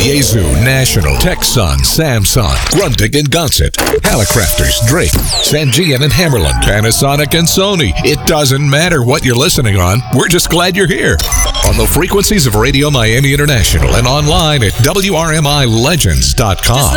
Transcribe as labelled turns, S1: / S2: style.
S1: Yaesu, National, Texan, Samsung, Grundig and Gonset, Hallicrafters, Drake, Sangean and Hammerland, Panasonic and Sony. It doesn't matter what you're listening on. We're just glad you're here. On the frequencies of Radio Miami International and online at WRMILegends.com.